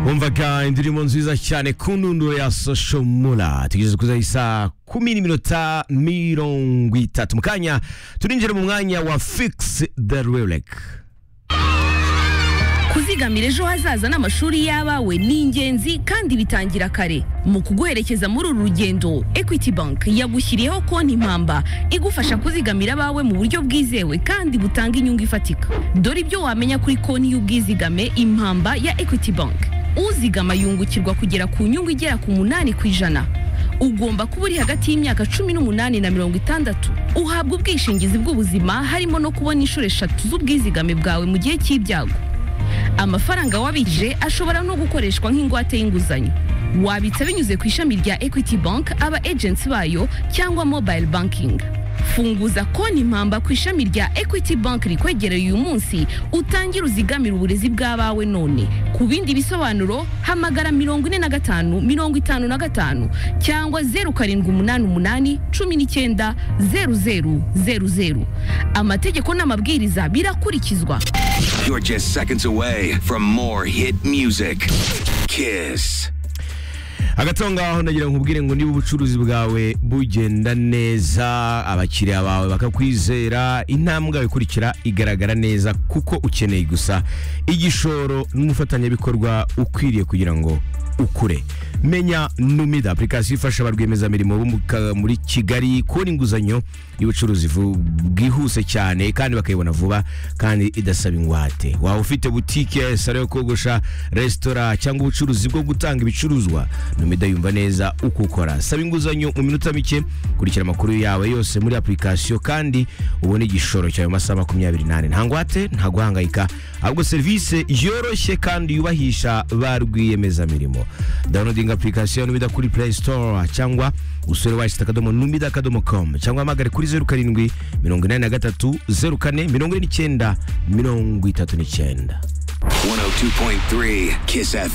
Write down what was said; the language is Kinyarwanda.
Umvaga indirimbo nziza cyane ku ndunduro ya Social Mula. Tugeze kuza isa 10:30 mu kanya turinjira mu mwanya wa Fix the Relic. Kuzigamira ejo hazaza n'amashuri y'abawe ni ingenzi kandi bitangira kare. Mu kuguherekeza muri uru rugendo, Equity Bank yagushyiriyeho konti impamba igufasha kuzigamira abawe mu buryo bwizewe kandi butanga inyungu ifatika. Dore ibyo wamenya kuri konti y'ubwizigame impamba ya Equity Bank. Uzigama yungukirwa kugera ku nyungu igera ku 8%. Ugomba kuba uri hagati y'imyaka 18 na 60. Uhabwa ubwishingizi bw'ubuzima harimo no kubona inshuro 3 z'ubwizigame bwawe mu gihe cy'ibyago. Amafaranga wabije ashobora no gukoreshwa nk'ingwate y'inguzanyo. Wabitsa binyuze ku ishami rya Equity Bank, aba agents bayo cyangwa mobile banking. Funguza konti impamba ku ishami rya Equity Bank rikwegereye uyu munsi, utangira uzigamira uburezi bw'abawe none. Ku bindi bisobanuro hamagara 45 55 cyangwa 0788 19 0000. Amategeko n'amabwiriza birakurikizwa. You're just seconds away from more hit music. Kiss. Agatonga aho nagira nkubwire ngo niba ubucuruzi bwawe bugenda neza, abakiriya bawe bakakwizera, intambwe ikurikira igaragara neza kuko ukeneye gusa igishoro n'umufatanyabikorwa ukwiriye kugira ngo ukure. Menya Numida, application ifasha abarwiyemezamirimo bo muri Kigali kubona inguzanyo y'ubucuruzi bwihuse cyane kandi bakayibona vuba kandi idasaba ingwate. Waba ufite boutique, salo yo kogosha, restaurant cyangwa ubucuruzi bwo gutanga ibicuruzwa, Numida yumva neza uko ukora. Saba inguzanyo mu minota mike, kurikira amakuru yawe yose muri application kandi ubone igishoro cyawe masaha 28. Nta ngwate, nta guhangayika, ahubwo service yoroshye kandi yubahisha barwiyemezamirimo. Downloading application Numida kuri Play Store cyangwa usure washitakadomo numida.com cyangwa amagare kuri 07 83 04 49 39. 102.3 Kiss FM.